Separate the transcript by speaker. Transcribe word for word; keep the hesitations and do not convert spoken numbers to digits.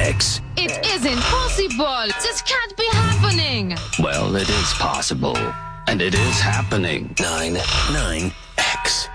Speaker 1: X.
Speaker 2: It isn't possible. This can't be happening.
Speaker 1: Well, it is possible. And it is happening.
Speaker 3: nine nine X.